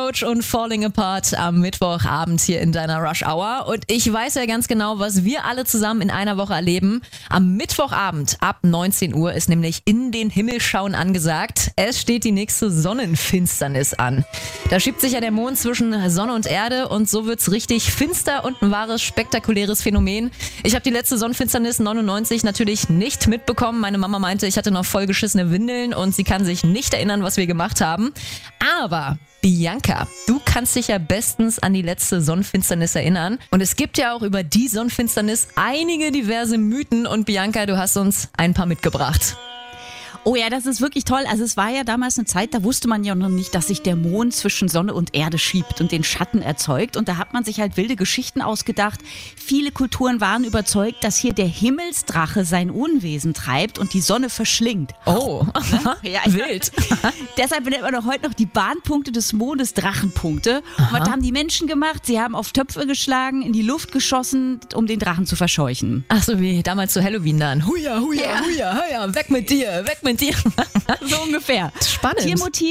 Roach und Falling Apart am Mittwochabend hier in deiner Rush Hour. Und ich weiß ja ganz genau, was wir alle zusammen in einer Woche erleben. Am Mittwochabend ab 19 Uhr ist nämlich in den Himmel schauen angesagt. Es steht die nächste Sonnenfinsternis an. Da schiebt sich ja der Mond zwischen Sonne und Erde und so wird's richtig finster und ein wahres, spektakuläres Phänomen. Ich habe die letzte Sonnenfinsternis 99 natürlich nicht mitbekommen. Meine Mama meinte, ich hatte noch vollgeschissene Windeln und sie kann sich nicht erinnern, was wir gemacht haben. Aber Bianca, du kannst dich ja bestens an die letzte Sonnenfinsternis erinnern. Und es gibt ja auch über die Sonnenfinsternis einige diverse Mythen. Und Bianca, du hast uns ein paar mitgebracht. Oh ja, das ist wirklich toll. Also es war ja damals eine Zeit, da wusste man ja noch nicht, dass sich der Mond zwischen Sonne und Erde schiebt und den Schatten erzeugt. Und da hat man sich halt wilde Geschichten ausgedacht. Viele Kulturen waren überzeugt, dass hier der Himmelsdrache sein Unwesen treibt und die Sonne verschlingt. Oh, ja, wild. Deshalb nennt man doch heute noch die Bahnpunkte des Mondes Drachenpunkte. Und was haben die Menschen gemacht? Sie haben auf Töpfe geschlagen, in die Luft geschossen, um den Drachen zu verscheuchen. Ach so, wie damals zu Halloween dann. Huja, huja, huja, huja, weg mit dir, weg mit dir. So ungefähr. Spannend.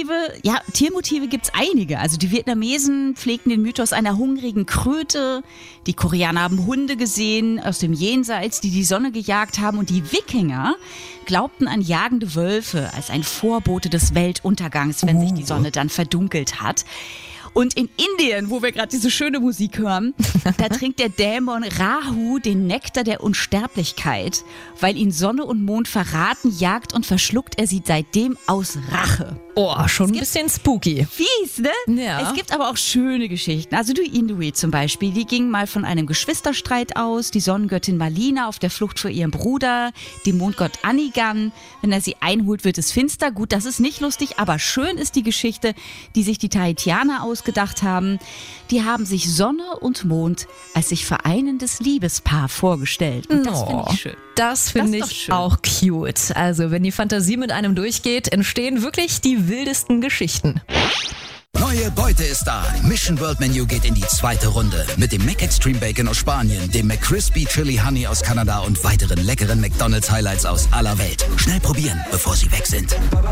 Tiermotive gibt's einige. Also die Vietnamesen pflegten den Mythos einer hungrigen Kröte. Die Koreaner haben Hunde gesehen aus dem Jenseits, die die Sonne gejagt haben. Und die Wikinger glaubten an jagende Wölfe als ein Vorbote des Weltuntergangs, wenn sich die Sonne dann verdunkelt hat. Und in Indien, wo wir gerade diese schöne Musik hören, da trinkt der Dämon Rahu den Nektar der Unsterblichkeit. Weil ihn Sonne und Mond verraten, jagt und verschluckt er sie seitdem aus Rache. Oh, schon ein bisschen spooky. Fies, ne? Ja. Es gibt aber auch schöne Geschichten. Also die Inuit zum Beispiel, die gingen mal von einem Geschwisterstreit aus. Die Sonnengöttin Malina auf der Flucht vor ihrem Bruder, dem Mondgott Anigan. Wenn er sie einholt, wird es finster. Gut, das ist nicht lustig, aber schön ist die Geschichte, die sich die Tahitianer ausgedacht haben. Die haben sich Sonne und Mond als sich vereinendes Liebespaar vorgestellt. Und das finde ich schön. Das finde ich auch cute. Also, wenn die Fantasie mit einem durchgeht, entstehen wirklich die wildesten Geschichten. Neue Beute ist da. Mission World Menu geht in die zweite Runde. Mit dem McExtreme Bacon aus Spanien, dem McCrispy Chili Honey aus Kanada und weiteren leckeren McDonald's Highlights aus aller Welt. Schnell probieren, bevor sie weg sind.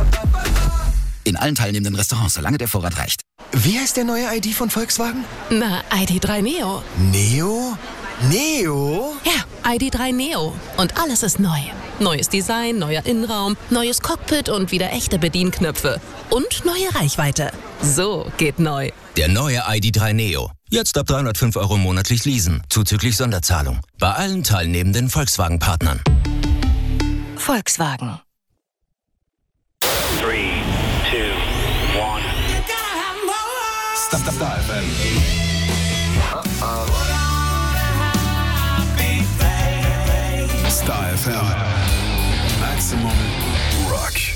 In allen teilnehmenden Restaurants, solange der Vorrat reicht. Wie heißt der neue ID von Volkswagen? Na, ID.3 Neo. Neo? Neo? Ja, ID.3 Neo. Und alles ist neu. Neues Design, neuer Innenraum, neues Cockpit und wieder echte Bedienknöpfe. Und neue Reichweite. So geht neu. Der neue ID.3 Neo. Jetzt ab 305 € monatlich leasen, zuzüglich Sonderzahlung. Bei allen teilnehmenden Volkswagen-Partnern. Volkswagen. 3, 2, 1. Star FM. Star FM. Maximum Rock.